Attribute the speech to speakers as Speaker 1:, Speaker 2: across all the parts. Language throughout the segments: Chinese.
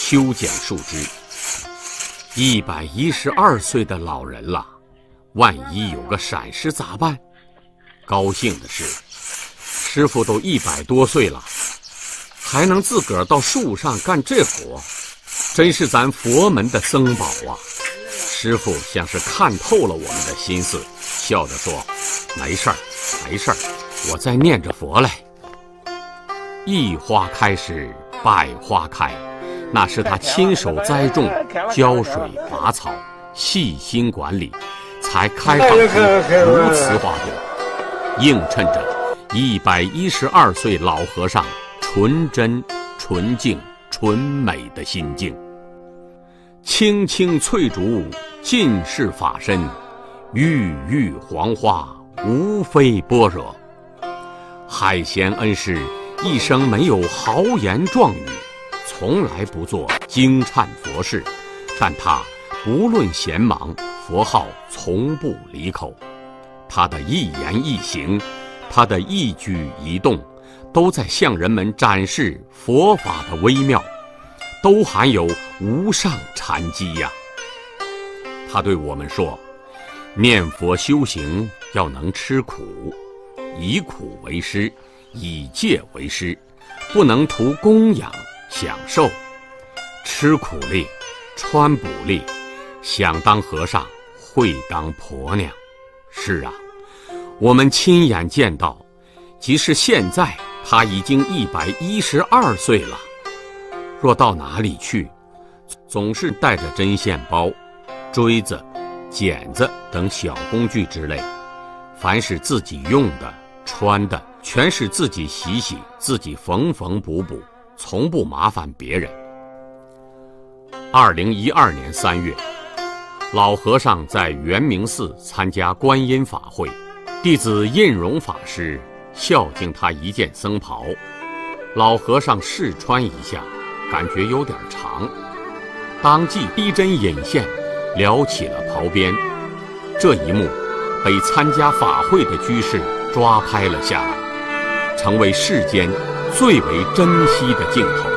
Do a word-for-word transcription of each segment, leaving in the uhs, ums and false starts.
Speaker 1: 修剪树枝。一百一十二岁的老人了，万一有个闪失咋办？高兴的是，师傅都一百多岁了，还能自个儿到树上干这活，真是咱佛门的僧宝啊！师傅像是看透了我们的心思，笑着说：“没事儿，没事儿，我在念着佛嘞。”一花开时，百花开，那是他亲手栽种、浇水、拔草、细心管理，才开放出如此花朵。映衬着一百一十二岁老和尚纯真、纯净、纯美的心境。青青翠竹尽是法身，郁郁黄花无非般若。海贤恩师一生没有豪言壮语，从来不做惊忏佛事，但他不论闲忙，佛号从不离口。他的一言一行，他的一举一动，都在向人们展示佛法的微妙，都含有无上禅机呀。他对我们说，念佛修行要能吃苦，以苦为师，以戒为师，不能图供养享受，吃苦力，穿补力，想当和尚会当婆娘。是啊，我们亲眼见到，即使现在他已经一百一十二岁了，若到哪里去，总是带着针线包、锥子、剪子等小工具之类，凡是自己用的、穿的，全是自己洗洗，自己缝缝补补，从不麻烦别人。二零一二年三月，老和尚在圆明寺参加观音法会，弟子印荣法师孝敬他一件僧袍，老和尚试穿一下，感觉有点长，当即逼针引线，撩起了袍边。这一幕被参加法会的居士抓拍了下来，成为世间最为珍惜的镜头。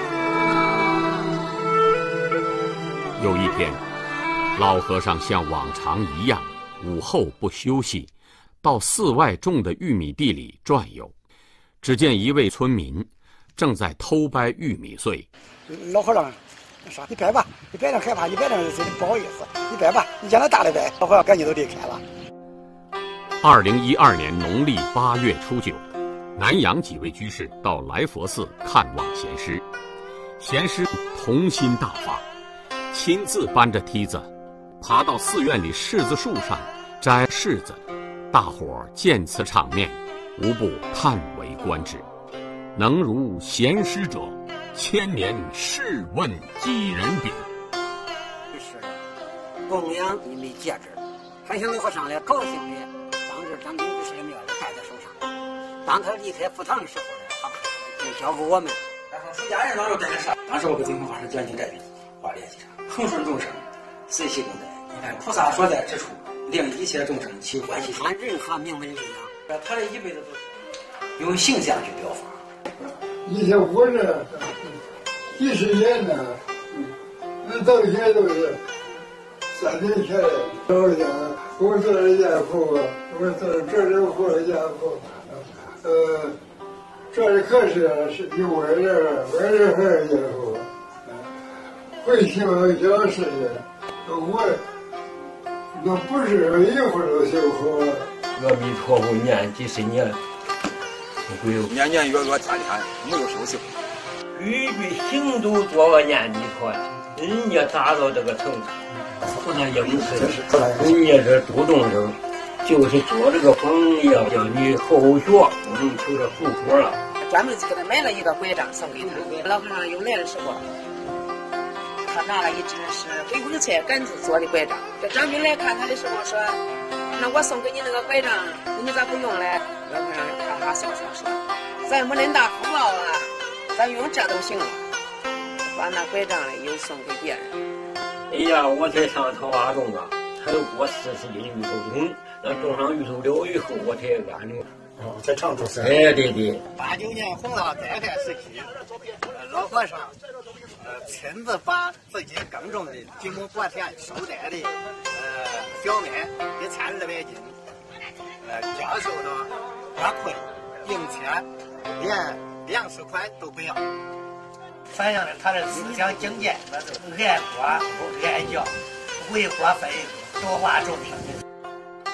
Speaker 1: 有一天，老和尚像往常一样，午后不休息，到寺外种的玉米地里转悠。只见一位村民正在偷掰玉米穗。
Speaker 2: 老和尚说：“你掰吧，你掰点害怕，你掰点不好意思，你掰吧，你将来大的掰。”老和尚赶紧都离开了。
Speaker 1: 二零一二年农历八月初九，南阳几位居士到来佛寺看望贤师，贤师童心大发，亲自搬着梯子爬到寺院里柿子树上摘柿子。大伙儿见此场面，无不叹为观止。能如贤师者，千年试问几人比？
Speaker 3: 是供养你没戒指，还想老和尚来高兴的，当时张兵就是庙里戴在手上。当他离开佛堂的时候呢，他就交给我们。
Speaker 4: 然后出家人当时戴上，当时我给净空法师讲经这句话联系上，恒顺众生，随喜共在。你看菩萨所在之处，令一切众生起欢喜心。
Speaker 3: 按任何名门力量，
Speaker 4: 他这一辈子都是用形象去表法。
Speaker 5: 以前活着几十年呢，那到现在都是三年前的。我讲，我做了家父，我做了这人活了家父，呃，这里可是是有外人，外人还是家父，会修小事的，我那不是一会儿都修好了。
Speaker 6: 阿弥陀佛念几十年。
Speaker 7: 年年月月天天没有休息，
Speaker 6: 句句行都做个念弥陀，人家达到这个程度，不能应试。人家这度众生，就是做这个榜样，叫你后学，不能求这福果了。
Speaker 8: 专门给他买了一个拐杖送给他。老和尚又来的时候，他拿了一只是回光菜杆子做的拐杖。这张兵来看他的时候说：“那我送给你那个拐杖，你咋不用嘞？”老和尚哈哈笑笑说：“咱没恁大福报啊，咱用这都行了。”把那拐杖嘞又送给别人。
Speaker 6: 哎呀，我才上桃花种啊，才过四十斤芋头种，那种上芋头了以后，我才安住。
Speaker 2: 哦，在长春。
Speaker 6: 哎，对对。
Speaker 3: 八九年红了，再开始期，老和尚
Speaker 9: 呃，亲自把自己耕种的几亩薄田收带的呃小麦一千二百斤，呃，教授了花卉、并且连粮食款都不要。
Speaker 10: 反映了他的思想境界，那就是爱国爱教，为国分多花种田。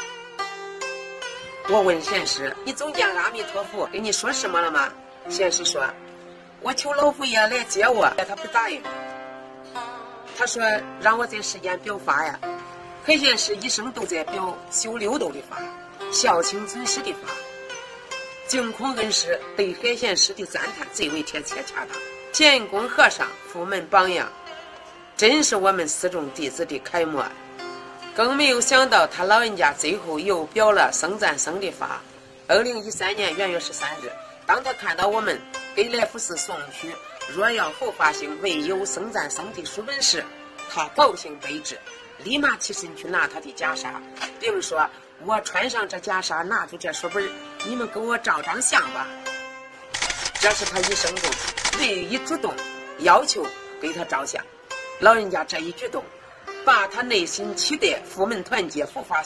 Speaker 8: 我问贤师：“你总见阿弥陀佛跟你说什么了吗？”贤师说：“我求老佛爷来接我，他不答应。他说让我在世间表法呀。海贤师一生都在表修六道的法，孝亲尊师的法。净空恩师对海贤师的赞叹最为贴切恰当。建功和尚父门榜样，真是我们四众弟子的楷模。更没有想到他老人家最后又表了僧赞僧的法。二零一三年元月十三日，当他看到我们给来福寺送去若要后发行唯有僧赞僧的书本时，他高兴备至，立马起身去拿他的袈裟，并说：“我穿上这袈裟，拿出这书本，你们给我照张相吧。”这是他一生中唯一主动要求给他照相。老人家这一举动，把他内心期待佛门团结佛法